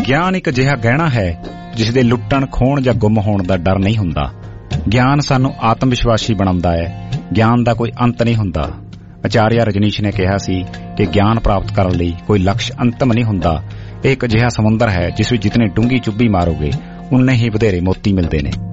ਗਿਆਨ ਇੱਕ ਅਜਿਹਾ ਗਹਿਣਾ ਹੈ ਜਿਸ ਦੇ ਲੁੱਟਣ, ਖੋਹਣ ਜਾਂ ਗੁੰਮ ਹੋਣ ਦਾ ਡਰ ਨਹੀਂ ਹੁੰਦਾ। ਗਿਆਨ ਸਾਨੂੰ ਆਤਮ ਵਿਸ਼ਵਾਸੀ ਬਣਾਉਂਦਾ ਹੈ। ਗਿਆਨ ਦਾ ਕੋਈ ਅੰਤ ਨਹੀਂ ਹੁੰਦਾ। ਆਚਾਰਿਆ ਰਜਨੀਸ਼ ਨੇ ਕਿਹਾ ਸੀ ਕਿ ਗਿਆਨ ਪ੍ਰਾਪਤ ਕਰਨ ਲਈ ਕੋਈ ਲਕਸ਼ ਅੰਤਮ ਨਹੀਂ ਹੁੰਦਾ। ਇਹ ਇੱਕ ਅਜਿਹਾ ਸਮੁੰਦਰ ਹੈ ਜਿਸ ਵਿੱਚ ਜਿਤਨੇ ਡੂੰਘੀ ਚੁੱਭੀ ਮਾਰੋਗੇ ਉਨੇ ਹੀ ਵਧੇਰੇ ਮੋਤੀ ਮਿਲਦੇ ਨੇ।